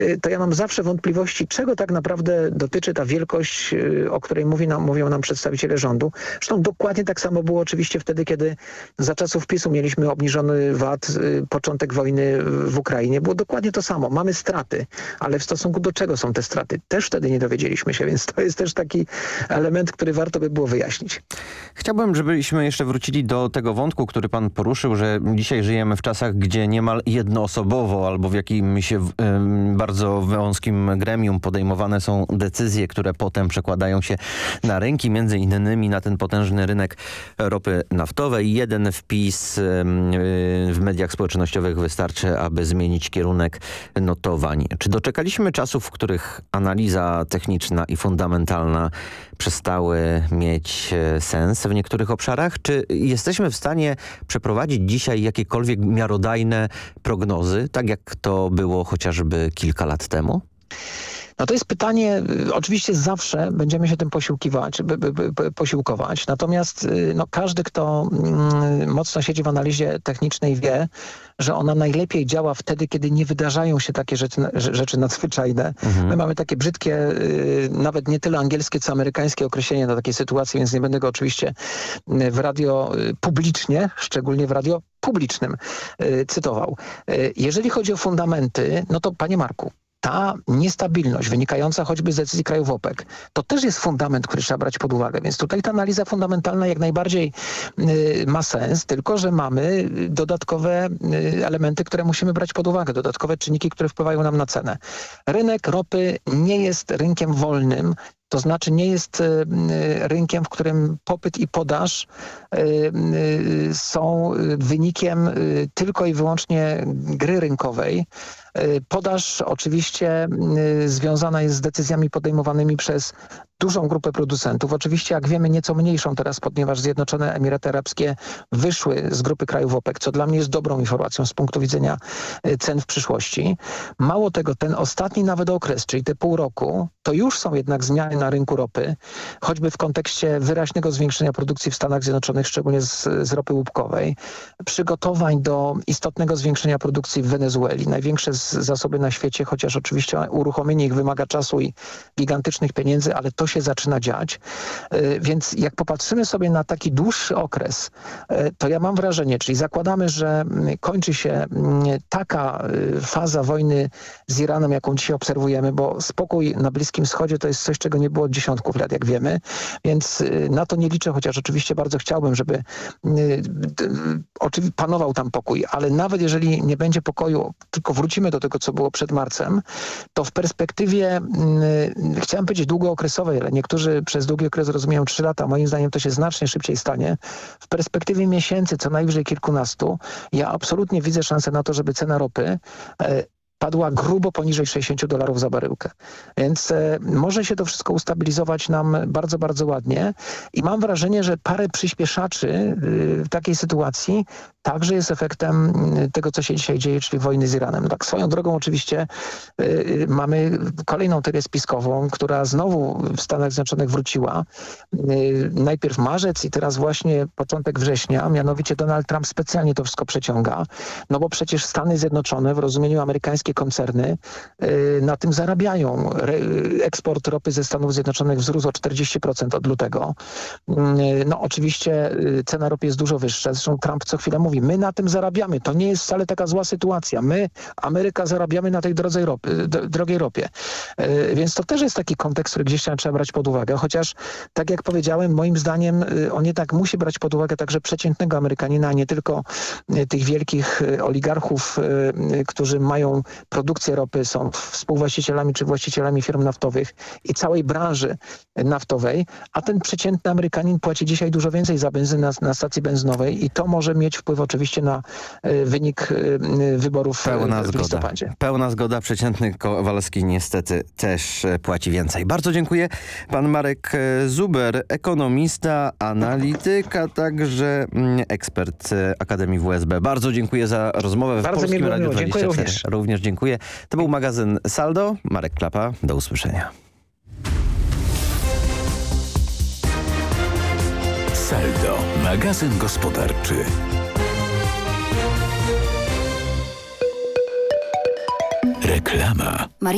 to ja mam zawsze wątpliwości, czego tak naprawdę dotyczy ta wielkość, o której mówią nam przedstawiciele rządu. Zresztą dokładnie tak samo było oczywiście wtedy, kiedy za czasów PiS-u mieliśmy obniżony VAT, początek wojny w Ukrainie. Było dokładnie to samo. Mamy straty, ale w stosunku do czego są te straty? Też wtedy nie dowiedzieliśmy się, więc to jest też taki element, który warto by było wyjaśnić. Chciałbym, żebyśmy jeszcze wrócili do tego wątku, który pan poruszył, że dzisiaj żyjemy w czasach, gdzie niemal jednoosobowo albo w jakimś bardzo wąskim gremium podejmowane są decyzje, które potem przekładają się na rynki, między innymi na ten potężny rynek ropy naftowej. Jeden wpis w mediach społecznościowych wystarczy, aby zmienić kierunek notowań. Czy doczekaliśmy czasów, w których analiza techniczna i fundamentalna przestały mieć sens w niektórych obszarach? Czy jesteśmy w stanie przeprowadzić dzisiaj jakiekolwiek miarodajne prognozy, tak jak to było chociażby kilka lat temu? No to jest pytanie, oczywiście zawsze będziemy się tym posiłkować, natomiast każdy, kto mocno siedzi w analizie technicznej, wie, że ona najlepiej działa wtedy, kiedy nie wydarzają się takie rzeczy nadzwyczajne. My mamy takie brzydkie, nawet nie tyle angielskie, co amerykańskie określenie na takiej sytuacji, więc nie będę go oczywiście w radio publicznie, szczególnie w radio publicznym cytował. Jeżeli chodzi o fundamenty, no to panie Marku, ta niestabilność wynikająca choćby z decyzji krajów OPEC, to też jest fundament, który trzeba brać pod uwagę. Więc tutaj ta analiza fundamentalna jak najbardziej ma sens, tylko że mamy dodatkowe elementy, które musimy brać pod uwagę, dodatkowe czynniki, które wpływają nam na cenę. Rynek ropy nie jest rynkiem wolnym, to znaczy nie jest rynkiem, w którym popyt i podaż są wynikiem tylko i wyłącznie gry rynkowej. Podaż oczywiście związana jest z decyzjami podejmowanymi przez dużą grupę producentów. Oczywiście, jak wiemy, nieco mniejszą teraz, ponieważ Zjednoczone Emiraty Arabskie wyszły z grupy krajów OPEC, co dla mnie jest dobrą informacją z punktu widzenia cen w przyszłości. Mało tego, ten ostatni nawet okres, czyli te pół roku, to już są jednak zmiany na rynku ropy, choćby w kontekście wyraźnego zwiększenia produkcji w Stanach Zjednoczonych, szczególnie z ropy łupkowej, przygotowań do istotnego zwiększenia produkcji w Wenezueli. Największe zasoby na świecie, chociaż oczywiście uruchomienie ich wymaga czasu i gigantycznych pieniędzy, ale to się zaczyna dziać. Więc jak popatrzymy sobie na taki dłuższy okres, to ja mam wrażenie, czyli zakładamy, że kończy się taka faza wojny z Iranem, jaką dzisiaj obserwujemy, bo spokój na Bliskim Wschodzie to jest coś, czego nie było od dziesiątków lat, jak wiemy. Więc na to nie liczę, chociaż oczywiście bardzo chciałbym, żeby panował tam pokój, ale nawet jeżeli nie będzie pokoju, tylko wrócimy do tego, co było przed marcem, to w perspektywie, chciałem powiedzieć długookresowej, ale niektórzy przez długi okres rozumieją 3 lata, moim zdaniem to się znacznie szybciej stanie. W perspektywie miesięcy, co najwyżej kilkunastu, ja absolutnie widzę szansę na to, żeby cena ropy padła grubo poniżej $60 za baryłkę. Więc może się to wszystko ustabilizować nam bardzo, bardzo ładnie i mam wrażenie, że parę przyspieszaczy w takiej sytuacji także jest efektem tego, co się dzisiaj dzieje, czyli wojny z Iranem. Tak swoją drogą oczywiście mamy kolejną teorię spiskową, która znowu w Stanach Zjednoczonych wróciła. Najpierw marzec i teraz właśnie początek września, mianowicie Donald Trump specjalnie to wszystko przeciąga, no bo przecież Stany Zjednoczone w rozumieniu amerykańskie koncerny na tym zarabiają. Eksport ropy ze Stanów Zjednoczonych wzrósł o 40% od lutego. No oczywiście cena ropy jest dużo wyższa. Zresztą Trump co chwilę mówi, my na tym zarabiamy. To nie jest wcale taka zła sytuacja. My, Ameryka, zarabiamy na tej drogiej ropie. Więc to też jest taki kontekst, który gdzieś tam trzeba brać pod uwagę. Chociaż, tak jak powiedziałem, moim zdaniem on jednak musi brać pod uwagę także przeciętnego Amerykanina, a nie tylko tych wielkich oligarchów, którzy mają produkcję ropy, są współwłaścicielami czy właścicielami firm naftowych i całej branży naftowej, a ten przeciętny Amerykanin płaci dzisiaj dużo więcej za benzynę na stacji benzynowej i to może mieć wpływ oczywiście na wynik wyborów w listopadzie. Pełna zgoda. Przeciętny Kowalski niestety też płaci więcej. Bardzo dziękuję. Pan Marek Zuber, ekonomista, analityk, a także ekspert Akademii WSB. Bardzo dziękuję za rozmowę w Polskim Radiu 24. Również dziękuję. To był magazyn Saldo. Marek Klapa. Do usłyszenia. Saldo. Magazyn gospodarczy. Reklama.